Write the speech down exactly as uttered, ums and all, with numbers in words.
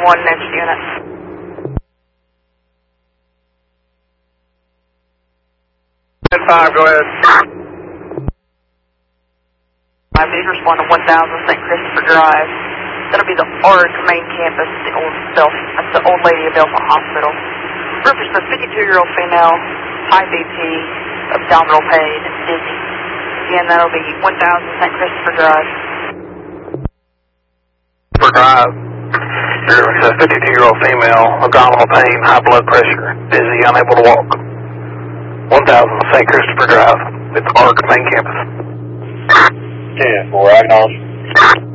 one, next unit. five, go ahead. I did respond to one thousand Saint Christopher Drive. That'll be the A R C main campus, the old Belf that's the old lady of Belfont Hospital. Reference the fifty-two-year-old female, high B P, abdominal pain, dizzy. Again, that'll be one thousand Saint Christopher Drive. For drive. It's a fifty-two-year-old female, abdominal pain, high blood pressure, dizzy, unable to walk. one thousand Saint Christopher Drive. It's A R C main campus. ten four, acknowledge.